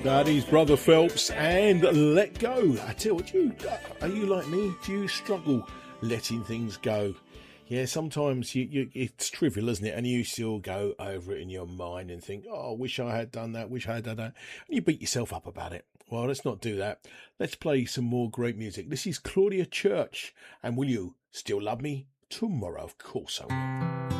That is Brother Phelps and Let Go. I tell you, are you like me? Do you struggle letting things go? Yeah, sometimes it's trivial, isn't it? And you still go over it in your mind and think, oh, I wish I had done that, wish I had done that. And you beat yourself up about it. Well, let's not do that. Let's play some more great music. This is Claudia Church. And Will You Still Love Me? Tomorrow, of course I will.